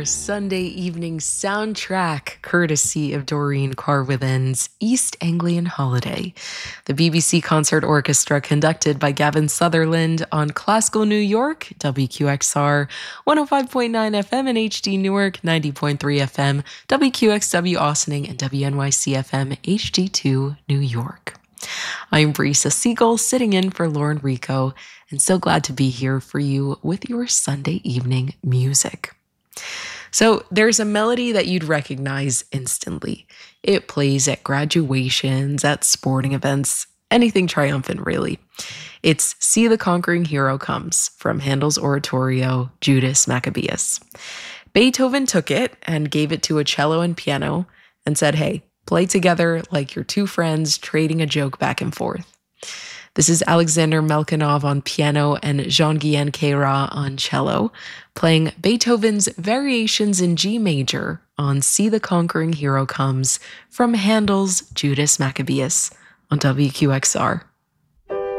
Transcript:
Sunday evening soundtrack, courtesy of Doreen Carwithen's East Anglian Holiday. The BBC Concert Orchestra conducted by Gavin Sutherland on Classical New York, WQXR, 105.9 FM in HD Newark, 90.3 FM, WQXW Austining, and WNYC FM HD2 New York. I'm Brisa Siegel, sitting in for Lauren Rico, and so glad to be here for you with your Sunday evening music. So there's a melody that you'd recognize instantly. It plays at graduations, at sporting events, anything triumphant really. It's See the Conquering Hero Comes from Handel's oratorio, Judas Maccabeus. Beethoven took it and gave it to a cello and piano and said, hey, play together like you're two friends trading a joke back and forth. This is Alexander Melkinov on piano and Jean-Guyen Queyras on cello, playing Beethoven's Variations in G major on See the Conquering Hero Comes from Handel's Judas Maccabeus on WQXR.